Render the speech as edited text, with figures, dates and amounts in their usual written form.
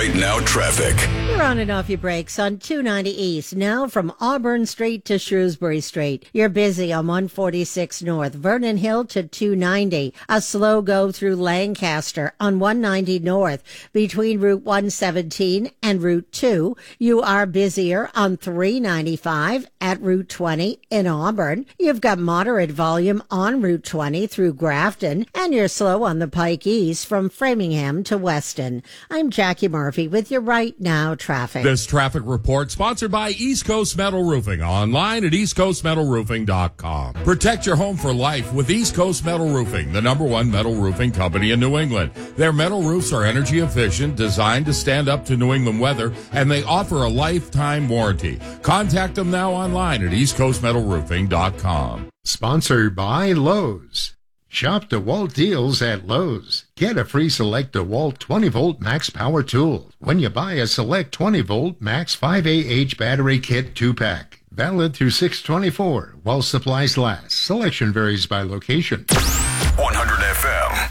Right Now traffic. You're on and off your brakes on 290 East, now from Auburn Street to Shrewsbury Street. You're busy on 146 North, Vernon Hill to 290. A slow go through Lancaster on 190 North between Route 117 and Route 2. You are busier on 395 at Route 20 in Auburn. You've got moderate volume on Route 20 through Grafton, and you're slow on the Pike East from Framingham to Weston. I'm Jackie Murphy with your Right Now traffic. This traffic report sponsored by East Coast Metal Roofing, online at eastcoastmetalroofing.com. Protect your home for life with East Coast Metal Roofing, the #1 metal roofing company in New England. Their metal roofs are energy efficient, designed to stand up to New England weather, and they offer a lifetime warranty. Contact them now online at eastcoastmetalroofing.com. Sponsored by Lowe's. Shop DeWalt deals at Lowe's. Get a free Select DeWalt 20-volt max power tool when you buy a Select 20-volt max 5AH battery kit 2-pack. Valid through 6/24 while supplies last. Selection varies by location. 100 FM.